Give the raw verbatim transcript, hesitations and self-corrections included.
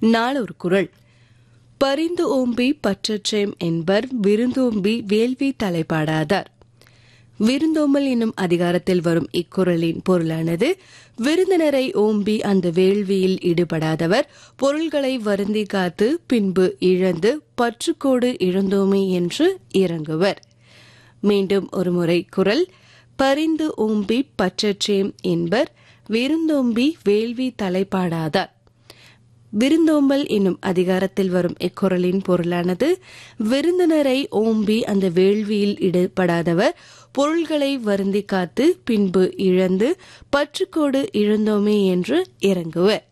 நாளொரு குறள். பரிந்து ஓம்பி பற்றச்சேம் என்பர் விருந்தோம்பி வேள்வி தலைப்பாடாதார். விருந்தோம்பல் என்னும் அதிகாரத்தில் வரும் இக்குறளின் பொருளானது, விருந்தினரை ஓம்பி அந்த வேள்வியில் ஈடுபடாதவர் பொருள்களை வருந்தி காத்து பின்பு இழந்து பற்றுக்கோடு இழந்தோமே என்று இறங்குவர். மீண்டும் ஒருமுறை குறள். பரிந்து ஓம்பி பற்றச்சேம் என்பர் விருந்தோம்பி வேள்வி தலைப்பாடாதார். விருந்தோம்பல் என்னும் அதிகாரத்தில் வரும் இக்குறளின் பொருளானது, விருந்தினரை ஓம்பி அந்த வேள்வியில் ஈடுபடாதவர் பொருள்களை வருந்தி காத்து பின்பு இழந்து பற்றுக்கோடு இழந்தோமே என்று இறங்குவர்.